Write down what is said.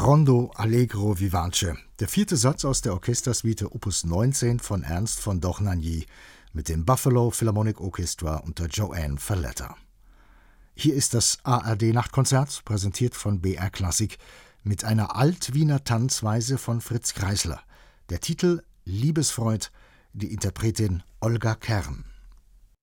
Rondo Allegro Vivace, der 4. Satz aus der Orchestersuite Opus 19 von Ernst von Dohnanyi mit dem Buffalo Philharmonic Orchestra unter Joanne Falletta. Hier ist das ARD-Nachtkonzert, präsentiert von BR Klassik, mit einer Alt-Wiener Tanzweise von Fritz Kreisler. Der Titel Liebesfreud, die Interpretin Olga Kern.